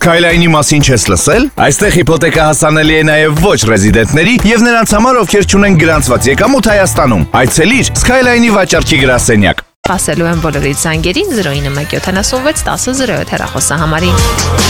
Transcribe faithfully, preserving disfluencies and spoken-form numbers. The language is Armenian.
Skyline-ի մասին չես լսել? Այստեղ հիփոթեկա հասանելի է նաև ոչ ռեզիդենտների եւ նրանց համար, ովքեր չունեն գրանցված եկամուտ Հայաստանում։ Այցելիր Skyline-ի վաճառքի գրասենյակ։ Ասելու եմ բոլորից զանգերին զրո ինը մեկ յոթանասունվեց տասը զրո յոթ հեռախոսահամարին։